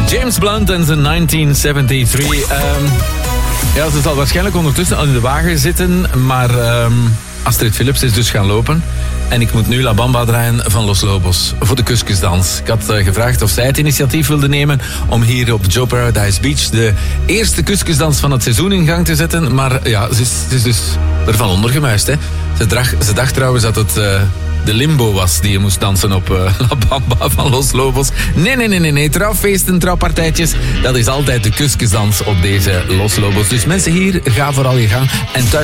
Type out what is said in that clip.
James Blunt en zijn 1973. Ja, ze zal waarschijnlijk ondertussen al in de wagen zitten, maar Astrid Philips is dus gaan lopen. En ik moet nu La Bamba draaien van Los Lobos voor de kuskusdans. Ik had gevraagd of zij het initiatief wilde nemen om hier op Joe Paradise Beach de eerste kuskusdans van het seizoen in gang te zetten. Maar ja, ze is dus ervan ondergemuist. Hè. Ze dacht trouwens dat het de limbo was die je moest dansen op La Bamba van Los Lobos. Nee. Trouwfeesten, trouwpartijtjes, dat is altijd de kuskusdans op deze Los Lobos. Dus mensen hier, ga vooral je gang. En thuis